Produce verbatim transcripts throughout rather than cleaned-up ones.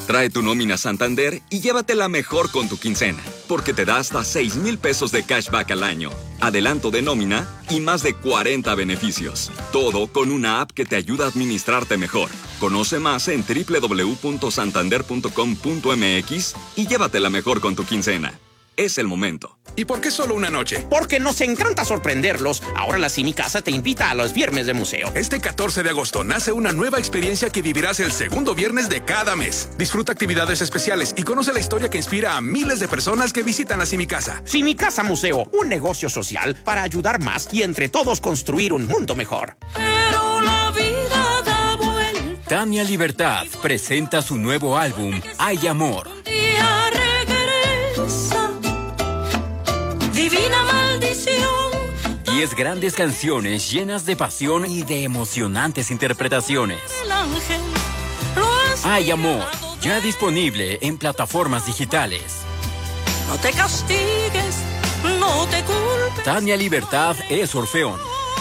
Trae tu nómina Santander y llévatela mejor con tu quincena, porque te da hasta seis mil pesos de cashback al año, adelanto de nómina y más de cuarenta beneficios. Todo con una app que te ayuda a administrarte mejor. Conoce más en doble u doble u doble u punto santander punto com punto m x y llévatela mejor con tu quincena. Es el momento. ¿Y por qué solo una noche? Porque nos encanta sorprenderlos. Ahora la Cine Casa te invita a los viernes de museo. Este catorce de agosto nace una nueva experiencia que vivirás el segundo viernes de cada mes. Disfruta actividades especiales y conoce la historia que inspira a miles de personas que visitan la Cine Casa. Cine Casa Museo, un negocio social para ayudar más y entre todos construir un mundo mejor. Pero la vida da vuelta. Tania Libertad presenta su nuevo álbum, Hay Amor. Día regresa. Divina maldición. Diez grandes canciones llenas de pasión y de emocionantes interpretaciones. El ángel lo Hay Amor, ya disponible en plataformas digitales. No te castigues, no te culpes. Tania Libertad es Orfeón.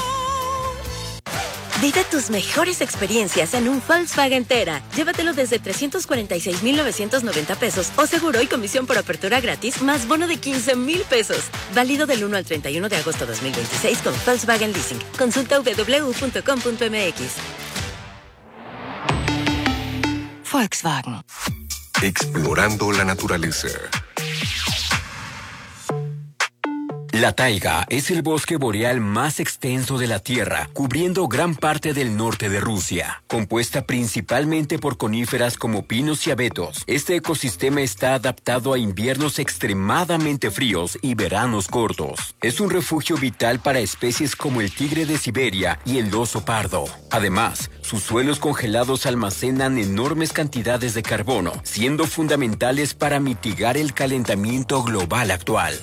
Vive tus mejores experiencias en un Volkswagen Tera. Llévatelo desde trescientos cuarenta y seis mil novecientos noventa pesos o seguro y comisión por apertura gratis más bono de quince mil pesos. Válido del uno al treinta y uno de agosto de dos mil veintiséis con Volkswagen Leasing. Consulta doble u doble u doble u punto com punto m x. Volkswagen. Explorando la naturaleza. La taiga es el bosque boreal más extenso de la Tierra, cubriendo gran parte del norte de Rusia. Compuesta principalmente por coníferas como pinos y abetos, este ecosistema está adaptado a inviernos extremadamente fríos y veranos cortos. Es un refugio vital para especies como el tigre de Siberia y el oso pardo. Además, sus suelos congelados almacenan enormes cantidades de carbono, siendo fundamentales para mitigar el calentamiento global actual.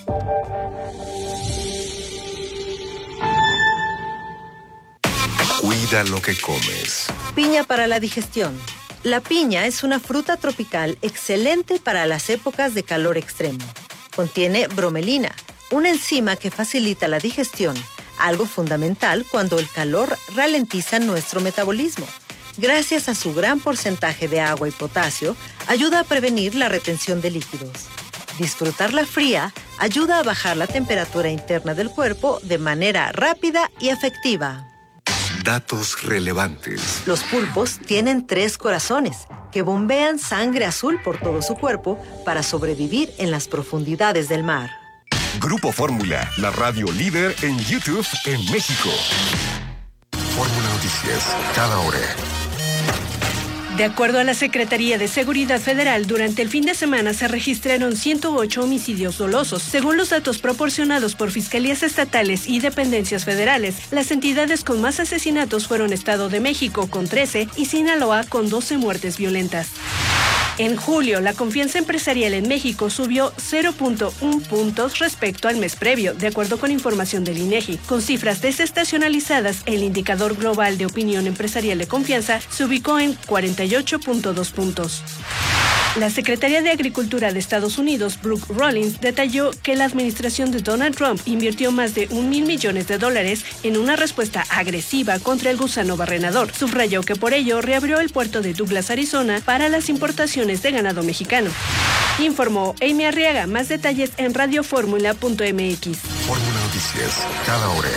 Cuida lo que comes. Piña para la digestión. La piña es una fruta tropical excelente para las épocas de calor extremo. Contiene bromelina, una enzima que facilita la digestión, algo fundamental cuando el calor ralentiza nuestro metabolismo. Gracias a su gran porcentaje de agua y potasio, ayuda a prevenir la retención de líquidos. Disfrutarla fría ayuda a bajar la temperatura interna del cuerpo de manera rápida y efectiva. Datos relevantes. Los pulpos tienen tres corazones que bombean sangre azul por todo su cuerpo para sobrevivir en las profundidades del mar. Grupo Fórmula, la radio líder en YouTube en México. Fórmula Noticias, cada hora. De acuerdo a la Secretaría de Seguridad Federal, durante el fin de semana se registraron ciento ocho homicidios dolosos. Según los datos proporcionados por fiscalías estatales y dependencias federales, las entidades con más asesinatos fueron Estado de México con trece y Sinaloa con doce muertes violentas. En julio, la confianza empresarial en México subió cero punto uno puntos respecto al mes previo, de acuerdo con información del INEGI. Con cifras desestacionalizadas, el indicador global de opinión empresarial de confianza se ubicó en cuarenta y ocho punto dos puntos. La secretaria de Agricultura de Estados Unidos, Brooke Rollins, detalló que la administración de Donald Trump invirtió más de un mil millones de dólares en una respuesta agresiva contra el gusano barrenador. Subrayó que por ello reabrió el puerto de Douglas, Arizona, para las importaciones de ganado mexicano. Informó Amy Arriaga. Más detalles en radioformula punto m x. Fórmula Noticias, cada hora.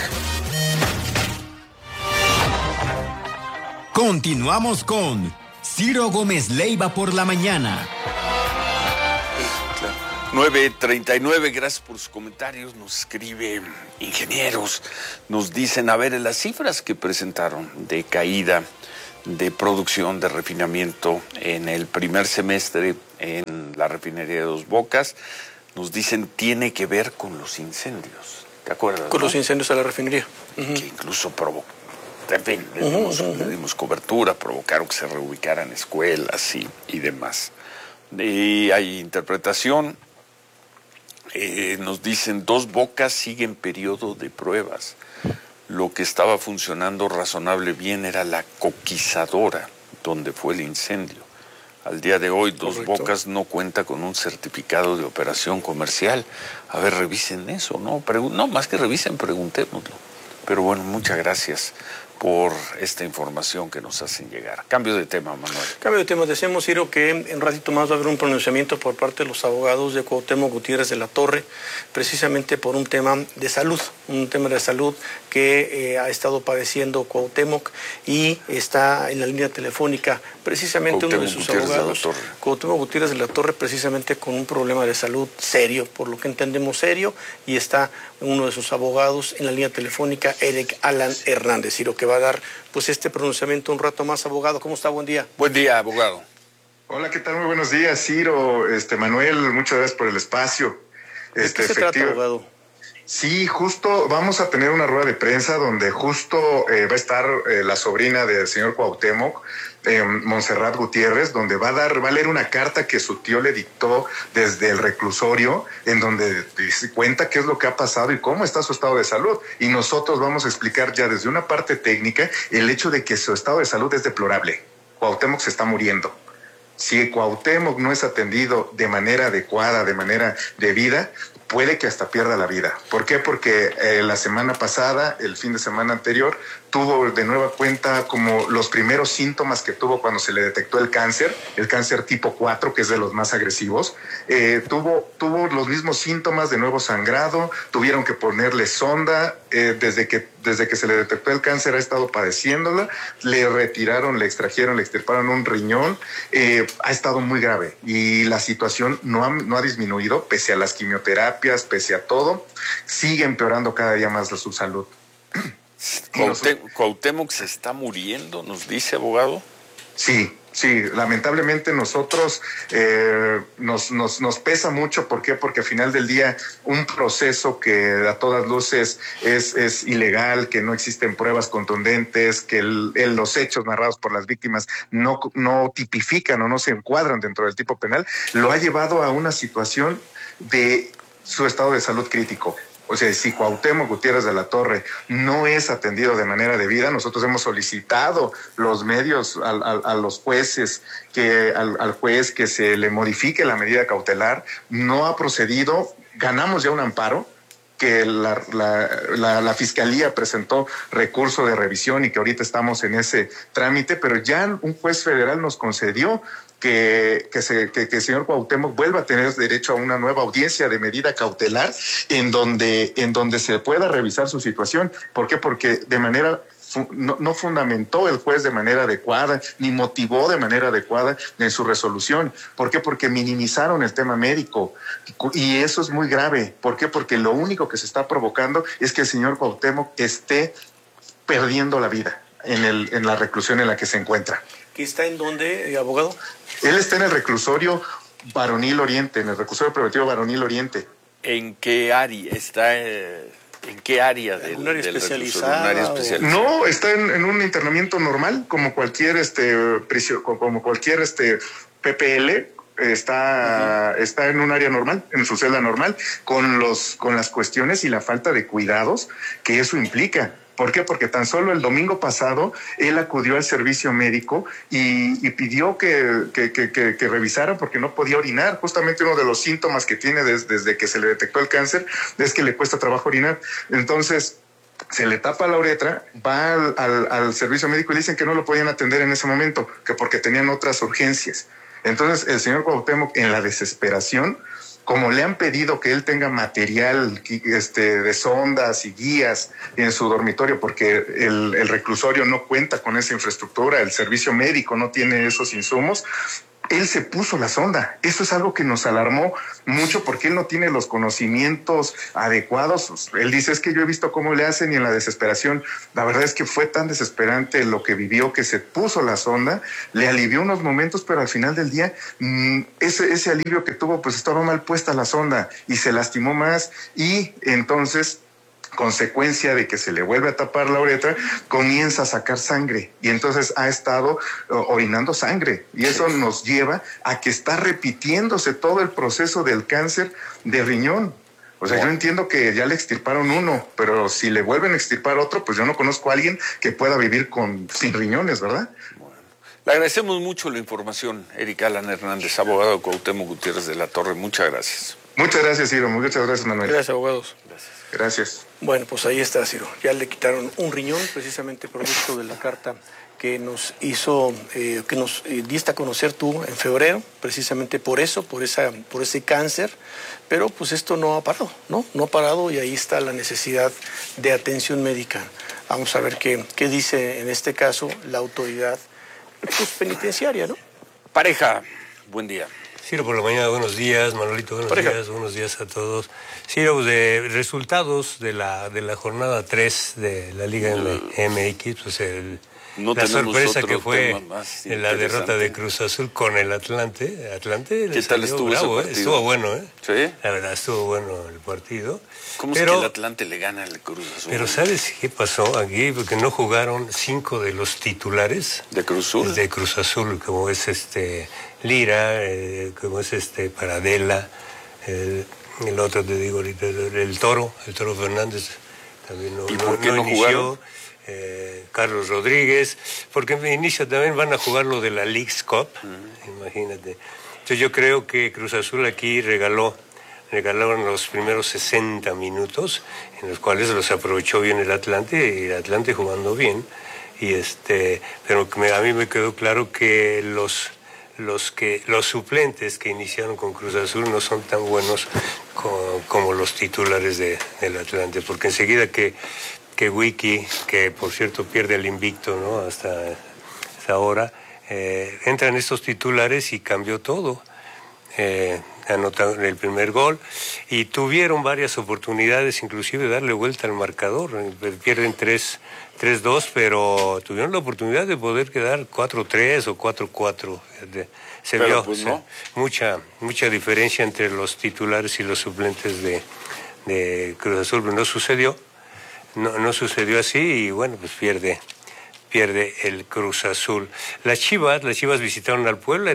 Continuamos con Ciro Gómez Leiva por la mañana. nueve treinta y nueve, gracias por sus comentarios. Nos escribe ingenieros, nos dicen, a ver, las cifras que presentaron de caída de producción de refinamiento en el primer semestre en la refinería de Dos Bocas, nos dicen tiene que ver con los incendios. ¿Te acuerdas? Con ¿no? los incendios a la refinería. Uh-huh. Que incluso provocó. En fin, le dimos, uh-huh, uh-huh. le dimos cobertura, provocaron que se reubicaran escuelas y, y demás. Y hay interpretación, eh, nos dicen, Dos Bocas sigue en periodo de pruebas. Lo que estaba funcionando razonable bien era la coquizadora, donde fue el incendio. Al día de hoy, Dos Correcto. Bocas no cuenta con un certificado de operación comercial. A ver, revisen eso, ¿no? Pregu- no, más que revisen, preguntémoslo. Pero bueno, muchas gracias por esta información que nos hacen llegar. Cambio de tema, Manuel. Cambio de tema. Decíamos, Ciro, que en un ratito más va a haber un pronunciamiento por parte de los abogados de Cuauhtémoc Gutiérrez de la Torre, precisamente por un tema de salud, un tema de salud que eh, ha estado padeciendo Cuauhtémoc y está en la línea telefónica precisamente uno de sus Gutiérrez abogados, de la Torre. Cuauhtémoc Gutiérrez de la Torre, precisamente con un problema de salud serio, por lo que entendemos serio, y está uno de sus abogados en la línea telefónica, Eric Alan Hernández, Ciro, que va a dar pues este pronunciamiento un rato más. Abogado, ¿cómo está? Buen día. Buen día, abogado. Hola, ¿qué tal? Muy buenos días, Ciro, este Manuel, muchas gracias por el espacio. ¿De este, qué se trata, abogado? Sí, justo vamos a tener una rueda de prensa donde justo eh, va a estar eh, la sobrina del señor Cuauhtémoc, eh, Montserrat Gutiérrez, donde va a dar, va a leer una carta que su tío le dictó desde el reclusorio, en donde dice, cuenta qué es lo que ha pasado y cómo está su estado de salud. Y nosotros vamos a explicar ya desde una parte técnica el hecho de que su estado de salud es deplorable. Cuauhtémoc se está muriendo. Si Cuauhtémoc no es atendido de manera adecuada, de manera debida, puede que hasta pierda la vida. ¿Por qué? Porque eh, la semana pasada, el fin de semana anterior, tuvo de nueva cuenta como los primeros síntomas que tuvo cuando se le detectó el cáncer, el cáncer tipo cuatro, que es de los más agresivos. Eh, tuvo, tuvo los mismos síntomas de nuevo sangrado, tuvieron que ponerle sonda, eh, desde que, desde que se le detectó el cáncer ha estado padeciéndola, le retiraron, le extrajeron, le extirparon un riñón, eh, ha estado muy grave y la situación no ha, no ha disminuido, pese a las quimioterapias, pese a todo, sigue empeorando cada día más su salud. Cuauhtémoc, Cuauhtémoc se está muriendo, nos dice, abogado. Sí, sí, lamentablemente nosotros eh, nos, nos, nos pesa mucho. ¿Por qué? Porque al final del día un proceso que a todas luces es, es ilegal, que no existen pruebas contundentes, que el, el, los hechos narrados por las víctimas no, no tipifican o no se encuadran dentro del tipo penal, lo ha llevado a una situación de su estado de salud crítico. O sea, si Cuauhtémoc Gutiérrez de la Torre no es atendido de manera debida, nosotros hemos solicitado los medios a, a, a los jueces, que al, al juez que se le modifique la medida cautelar, no ha procedido, ganamos ya un amparo, que la, la, la, la Fiscalía presentó recurso de revisión y que ahorita estamos en ese trámite, pero ya un juez federal nos concedió que, que, se, que, que el señor Cuauhtémoc vuelva a tener derecho a una nueva audiencia de medida cautelar en donde, en donde se pueda revisar su situación. ¿Por qué? Porque de manera... No, no fundamentó el juez de manera adecuada, ni motivó de manera adecuada en su resolución. ¿Por qué? Porque minimizaron el tema médico. Y eso es muy grave. ¿Por qué? Porque lo único que se está provocando es que el señor Cuauhtémoc esté perdiendo la vida en, el, en la reclusión en la que se encuentra. ¿Qué está en dónde, abogado? Él está en el reclusorio Varonil Oriente, en el reclusorio preventivo Varonil Oriente. ¿En qué área está? Eh... ¿En qué área del, ¿Un área del especializada? ¿Un área especializada? No, está en, en un internamiento normal, como cualquier este prisión, como cualquier este P P L, está, uh-huh. está en un área normal, en su celda normal, con los, con las cuestiones y la falta de cuidados que eso implica. ¿Por qué? Porque tan solo el domingo pasado él acudió al servicio médico y, y pidió que, que, que, que, que revisaran porque no podía orinar. Justamente uno de los síntomas que tiene desde, desde que se le detectó el cáncer es que le cuesta trabajo orinar. Entonces se le tapa la uretra, va al, al, al servicio médico y le dicen que no lo podían atender en ese momento, que porque tenían otras urgencias. Entonces el señor Cuauhtémoc, en la desesperación, como le han pedido que él tenga material este, de sondas y guías en su dormitorio, porque el, el reclusorio no cuenta con esa infraestructura, el servicio médico no tiene esos insumos, él se puso la sonda. Eso es algo que nos alarmó mucho porque él no tiene los conocimientos adecuados. Él dice, es que yo he visto cómo le hacen y en la desesperación, la verdad es que fue tan desesperante lo que vivió que se puso la sonda, le alivió unos momentos, pero al final del día mmm, ese, ese alivio que tuvo, pues estaba mal puesta la sonda y se lastimó más y entonces... consecuencia de que se le vuelve a tapar la uretra, comienza a sacar sangre y entonces ha estado orinando sangre y eso nos lleva a que está repitiéndose todo el proceso del cáncer de riñón. O sea, bueno, yo entiendo que ya le extirparon uno, pero si le vuelven a extirpar otro, pues yo no conozco a alguien que pueda vivir con sin riñones, ¿verdad? Bueno, le agradecemos mucho la información, Eric Alan Hernández, abogado de Cuauhtémoc Gutiérrez de la Torre. Muchas gracias. Muchas gracias, Ciro. Muchas gracias, Manuel. Gracias, abogados. Gracias. Gracias. Bueno, pues ahí está, Ciro. Ya le quitaron un riñón, precisamente producto de la carta que nos hizo, eh, que nos eh, diste a conocer tú en febrero, precisamente por eso, por esa, por ese cáncer. Pero pues esto no ha parado, ¿no? No ha parado y ahí está la necesidad de atención médica. Vamos a ver qué, qué dice en este caso la autoridad pues, penitenciaria, ¿no? Pareja, buen día. Ciro por la mañana, buenos días, Manolito, buenos Pareja. días, buenos días a todos. Ciro, pues de resultados de la de la jornada tres de la Liga M X, pues el, no la sorpresa que fue en la derrota de Cruz Azul con el Atlante. Atlante ¿Qué tal estuvo bravo, ese partido? ¿eh? Estuvo bueno, ¿eh? Sí. La verdad, estuvo bueno el partido. ¿Cómo pero, es que el Atlante le gana al Cruz Azul? Pero ¿sabes qué pasó aquí? Porque no jugaron cinco de los titulares. ¿De Cruz Azul? De Cruz Azul, como es este Lira, eh, como es este Paradela, el, el otro te digo ahorita, el, el Toro, el Toro Fernández también no, ¿Y por qué no, no, no inició. jugaron? Eh, Carlos Rodríguez, porque en inicio también van a jugar lo de la Leagues Cup, uh-huh. Imagínate. Entonces yo creo que Cruz Azul aquí regaló regalaron los primeros sesenta minutos, en los cuales los aprovechó bien el Atlante, y el Atlante jugando bien, y este, pero me, a mí me quedó claro que los, los que los suplentes que iniciaron con Cruz Azul no son tan buenos como, como los titulares de, del Atlante, porque enseguida que, que Wiki, que por cierto pierde el invicto, ¿no? hasta, hasta ahora, eh, entran estos titulares y cambió todo. Eh, anotaron el primer gol y tuvieron varias oportunidades, inclusive de darle vuelta al marcador. Pierden tres dos, pero tuvieron la oportunidad de poder quedar cuatro tres o cuatro cuatro. Se pero vio pues o sea, no. mucha mucha diferencia entre los titulares y los suplentes de, de Cruz Azul, pero no sucedió, no, no sucedió así y bueno, pues pierde. pierde el Cruz Azul. Las Chivas, las Chivas visitaron al Puebla,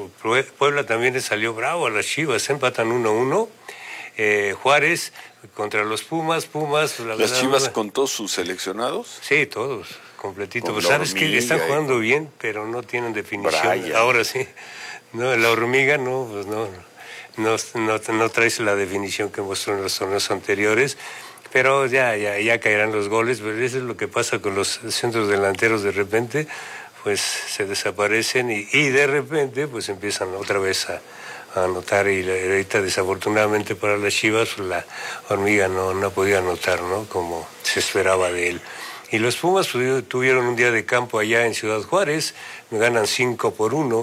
Puebla también le salió bravo a las Chivas, empatan uno uno. Eh, Juárez contra los Pumas, Pumas... La ¿Las verdad, Chivas una... con todos sus seleccionados? Sí, todos, completito. Pues sabes hormiga, que están jugando con... bien, pero no tienen definición. Brian. Ahora sí. No, la hormiga no, pues no, no, no, no traes la definición que mostró en los torneos anteriores. Pero ya, ya, ya caerán los goles, pero eso es lo que pasa con los centros delanteros, de repente pues se desaparecen y, y de repente pues empiezan otra vez a, a anotar y ahorita desafortunadamente para las Chivas pues, la hormiga no, no podía anotar, ¿no? Como se esperaba de él. Y los Pumas pues, tuvieron un día de campo allá en Ciudad Juárez, me ganan cinco por uno,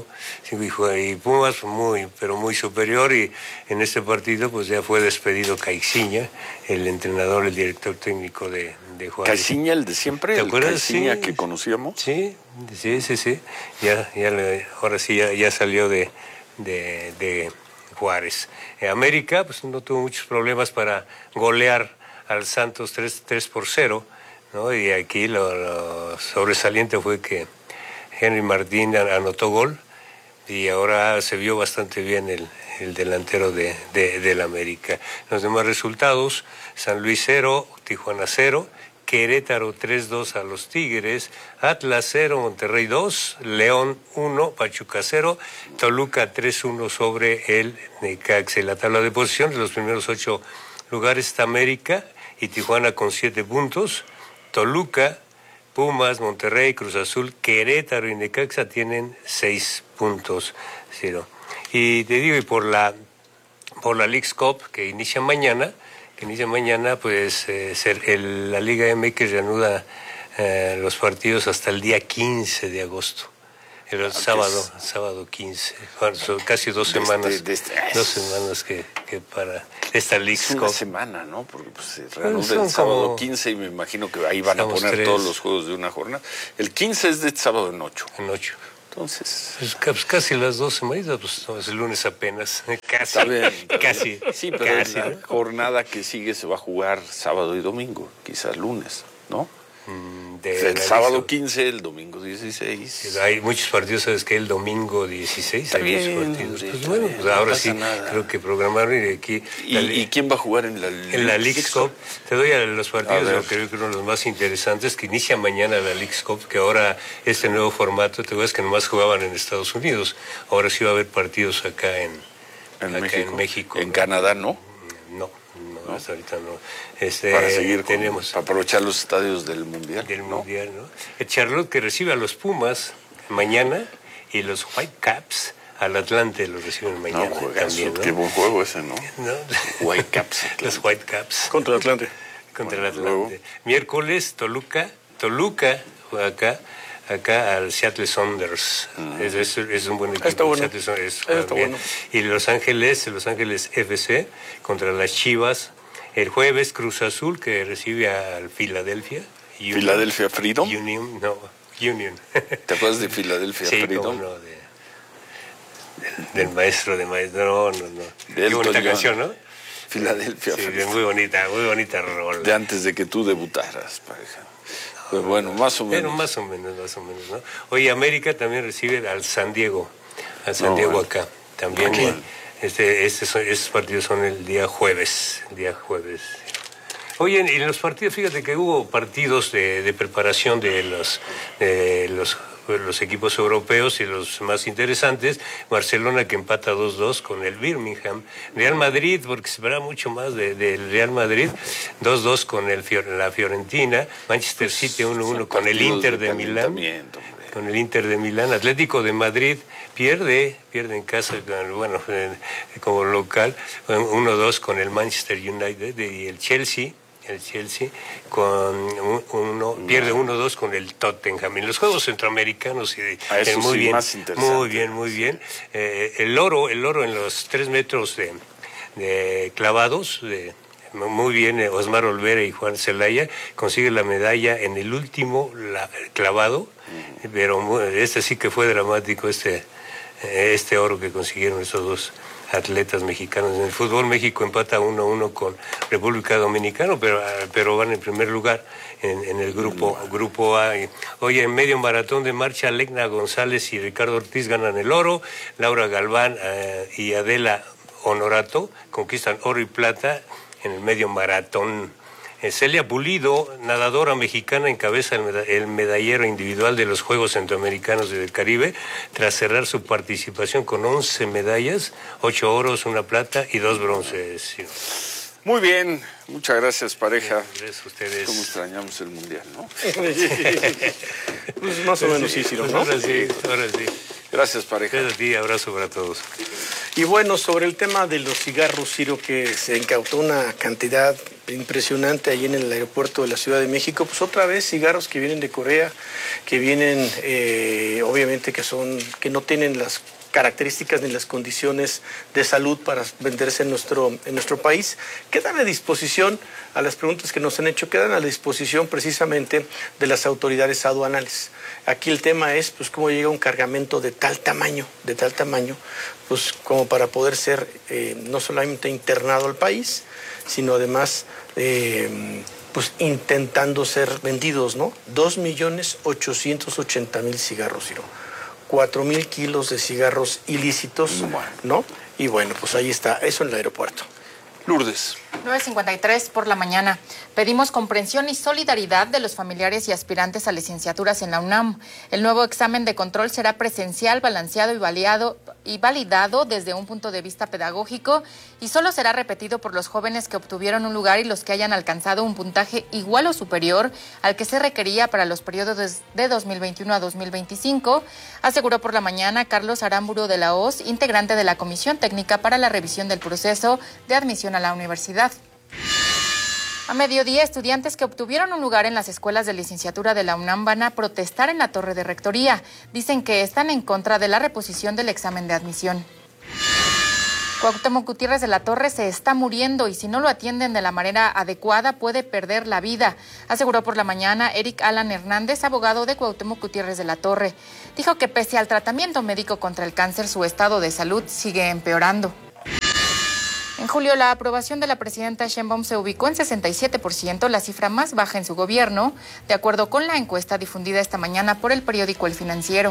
y Pumas muy, pero muy superior, y en este partido pues ya fue despedido Caixinha, el entrenador, el director técnico de, de Juárez. ¿Caixinha, el de siempre? ¿Te ¿El acuerdas? Caixinha Sí. que conocíamos? Sí, sí, sí, sí, ya, ya le, ahora sí ya, ya salió de, de, de Juárez. En América pues no tuvo muchos problemas para golear al Santos tres por cero, ¿no? Y aquí lo, lo sobresaliente fue que Henry Martín anotó gol y ahora se vio bastante bien el, el delantero de, de, del América. Los demás resultados: San Luis cero, Tijuana cero, Querétaro tres dos a los Tigres, Atlas cero, Monterrey dos, León uno, Pachuca cero, Toluca tres uno sobre el Necaxa. En la tabla de posiciones, los primeros ocho lugares está América y Tijuana con siete puntos. Toluca, Pumas, Monterrey, Cruz Azul, Querétaro y Necaxa tienen seis puntos. Cero. Y te digo, y por la por la Leagues Cup que inicia mañana, que inicia mañana, pues eh, ser el, la Liga M X reanuda eh, los partidos hasta el día quince de agosto. El ah, sábado, es... sábado quince, bueno, son casi dos de semanas, este, de este... dos semanas que, que para esta Leagues Cup. Una semana, ¿no? Porque pues, se reanuda el sábado quince y me imagino que ahí van a poner tres. Todos los juegos de una jornada. El quince es de sábado en ocho. En ocho. Entonces... Pues, pues casi las dos semanas, pues no, es el lunes apenas, casi. Está bien, casi. Sí, pero casi, la ¿no? jornada que sigue se va a jugar sábado y domingo, quizás lunes, ¿no? De el sábado quince, el domingo dieciséis. Hay muchos partidos, ¿sabes qué? El domingo dieciséis hay bien, muchos partidos. Sí, pues bueno, bien, pues ahora no sí, nada. Creo que programaron y aquí... ¿Y, la, ¿Y quién va a jugar en la En la Leagues Cup? Te doy a los partidos, a lo que creo que uno de los más interesantes, que inicia mañana la Leagues Cup, que ahora este nuevo formato, te ves que nomás jugaban en Estados Unidos, ahora sí va a haber partidos acá en, en, acá México. en México. ¿En Canadá no? No, no, ¿no? Hasta ahorita no. Este, para seguir tenemos con, para aprovechar los estadios del Mundial. Del ¿no? Mundial, ¿no? El Charlotte que recibe a los Pumas mañana y los Whitecaps al Atlante los reciben mañana. No, también, ¿no? Qué buen juego ese, ¿no? ¿No? Whitecaps. Los Whitecaps. Contra el Atlante. Contra el Atlante. Luego. Miércoles, Toluca. Toluca juega acá. Acá al Seattle Sounders. Uh-huh. es, es, es un buen equipo. Está bueno. Seattle Sounders, Está bueno. Y Los Ángeles, Los Ángeles F C contra las Chivas. El jueves Cruz Azul que recibe al Philadelphia. Philadelphia Freedom. Union, no, Union. ¿Te acuerdas de Philadelphia sí, Freedom? No, de, del, del maestro de maestro. No, no, no. Qué bonita canción, ¿no? Philadelphia sí, Freedom. Muy bonita, muy bonita rola. De antes de que tú debutaras, pareja. Pues bueno, más o menos. Pero más o menos, más o menos, ¿no? Oye, América también recibe al San Diego, al San no, Diego bueno. acá. También okay. este, este son, estos partidos son el día jueves, el día jueves. Oye, en los partidos, fíjate que hubo partidos de, de preparación de los, de los los equipos europeos y los más interesantes. Barcelona que empata dos dos con el Birmingham. Real Madrid, porque se espera mucho más del de Real Madrid, dos dos con el la Fiorentina. Manchester City uno uno con el Inter de, de Milán. Con el Inter de Milán. Atlético de Madrid pierde, pierde en casa, bueno, como local, uno dos con el Manchester United y el Chelsea. El Chelsea con uno, pierde uno dos con el Tottenham. En los Juegos Centroamericanos, y, a eso eh, muy sí, bien, más interesante. muy bien, muy bien. Eh, el oro, el oro en los tres metros de, de clavados, de, muy bien, eh, Osmar Olvera y Juan Celaya consigue la medalla en el último la, clavado, uh-huh. pero este sí que fue dramático, este, este oro que consiguieron esos dos atletas mexicanos. En el fútbol, México empata uno a uno con República Dominicana, pero, pero van en primer lugar en, en el grupo, grupo A. Oye, en medio maratón de marcha, Legna González y Ricardo Ortiz ganan el oro, Laura Galván uh, y Adela Honorato conquistan oro y plata en el medio maratón. Celia Pulido, nadadora mexicana, encabeza el, meda el medallero individual de los Juegos Centroamericanos del Caribe, tras cerrar su participación con once medallas, ocho oros, una plata y dos bronces. Muy bien, muchas gracias, pareja. Gracias a ustedes. ¿Cómo extrañamos el Mundial, no? Pues más o menos sí, sí, ¿no? Ahora sí, ahora sí. Gracias, pareja. Gracias a ti, abrazo para todos. Y bueno, sobre el tema de los cigarros, Ciro, que se incautó una cantidad impresionante allí en el aeropuerto de la Ciudad de México, pues otra vez cigarros que vienen de Corea, que vienen, eh, obviamente que son, que no tienen las características ni las condiciones de salud para venderse en nuestro, en nuestro país, quedan a disposición, a las preguntas que nos han hecho, quedan a la disposición precisamente de las autoridades aduanales. Aquí el tema es, pues, cómo llega un cargamento de tal tamaño, de tal tamaño, pues, como para poder ser eh, no solamente internado al país, sino además, eh, pues, intentando ser vendidos, ¿no? Dos millones ochocientos ochenta mil cigarros, Ciro. Cuatro mil kilos de cigarros ilícitos, bueno. ¿no? Y bueno, pues ahí está, eso en el aeropuerto. Lourdes. nueve cincuenta y tres por la mañana. Pedimos comprensión y solidaridad de los familiares y aspirantes a licenciaturas en la UNAM. El nuevo examen de control será presencial, balanceado y validado, y validado desde un punto de vista pedagógico y solo será repetido por los jóvenes que obtuvieron un lugar y los que hayan alcanzado un puntaje igual o superior al que se requería para los periodos de dos mil veintiuno a dos mil veinticinco, aseguró por la mañana Carlos Aramburu de la Hoz, integrante de la Comisión Técnica para la Revisión del Proceso de Admisión a la Universidad. A mediodía, estudiantes que obtuvieron un lugar en las escuelas de licenciatura de la UNAM van a protestar en la torre de rectoría. Dicen que están en contra de la reposición del examen de admisión. Cuauhtémoc Gutiérrez de la Torre se está muriendo y si no lo atienden de la manera adecuada puede perder la vida, aseguró por la mañana Eric Alan Hernández, abogado de Cuauhtémoc Gutiérrez de la Torre. Dijo que pese al tratamiento médico contra el cáncer, su estado de salud sigue empeorando. En julio, la aprobación de la presidenta Sheinbaum se ubicó en sesenta y siete por ciento, la cifra más baja en su gobierno, de acuerdo con la encuesta difundida esta mañana por el periódico El Financiero.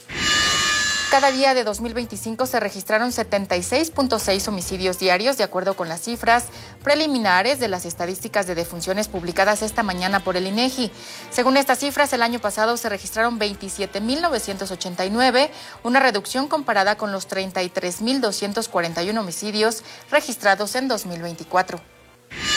Cada día de dos mil veinticinco se registraron setenta y seis punto seis homicidios diarios, de acuerdo con las cifras preliminares de las estadísticas de defunciones publicadas esta mañana por el INEGI. Según estas cifras, el año pasado se registraron veintisiete mil novecientos ochenta y nueve, una reducción comparada con los treinta y tres mil doscientos cuarenta y uno homicidios registrados en dos mil veinticuatro.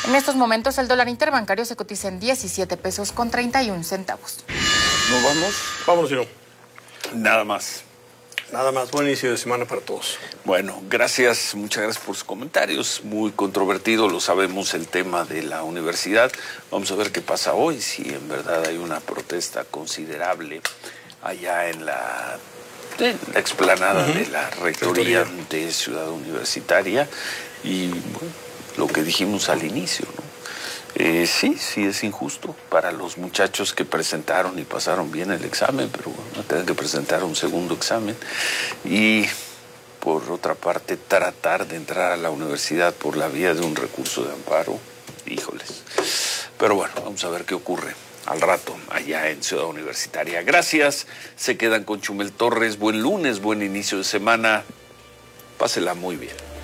En estos momentos el dólar interbancario se cotiza en diecisiete pesos con treinta y un centavos. ¿Nos vamos? Vámonos, Ciro. Nada más. Nada más. Buen inicio de semana para todos. Bueno, gracias, muchas gracias por sus comentarios. Muy controvertido, lo sabemos, el tema de la universidad. Vamos a ver qué pasa hoy, si en verdad hay una protesta considerable allá en la, en la explanada uh-huh. de la rectoría de Ciudad Universitaria. Y bueno, lo que dijimos al inicio, ¿no? Eh, sí, sí es injusto para los muchachos que presentaron y pasaron bien el examen, pero bueno, tienen que presentar un segundo examen. Y por otra parte, tratar de entrar a la universidad por la vía de un recurso de amparo, híjoles. Pero bueno, vamos a ver qué ocurre al rato allá en Ciudad Universitaria. Gracias, se quedan con Chumel Torres. Buen lunes, buen inicio de semana. Pásela muy bien.